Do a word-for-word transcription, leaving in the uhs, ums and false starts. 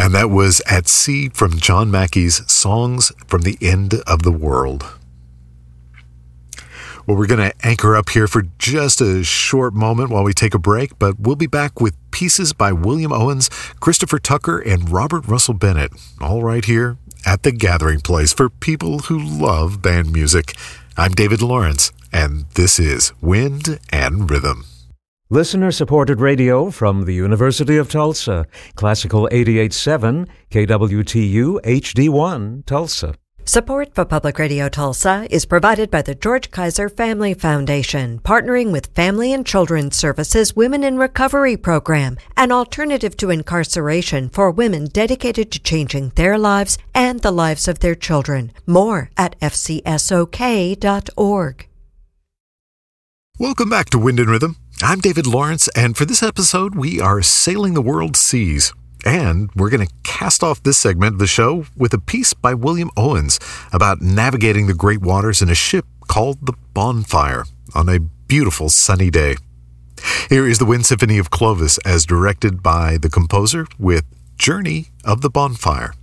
And that was At Sea from John Mackey's Songs from the End of the World. Well, we're going to anchor up here for just a short moment while we take a break, but we'll be back with pieces by William Owens, Christopher Tucker, and Robert Russell Bennett, all right here at The Gathering Place for people who love band music. I'm David Lawrence, and this is Wind and Rhythm. Listener-supported radio from the University of Tulsa. Classical eighty-eight point seven, K W T U H D one, Tulsa. Support for Public Radio Tulsa is provided by the George Kaiser Family Foundation, partnering with Family and Children's Services Women in Recovery Program, an alternative to incarceration for women dedicated to changing their lives and the lives of their children. More at f c s o k dot org. Welcome back to Wind and Rhythm. I'm David Lawrence, and for this episode, we are sailing the world's seas. And we're going to cast off this segment of the show with a piece by William Owens about navigating the great waters in a ship called the Bonfire on a beautiful sunny day. Here is the Wind Symphony of Clovis as directed by the composer with Journey of the Bonfire.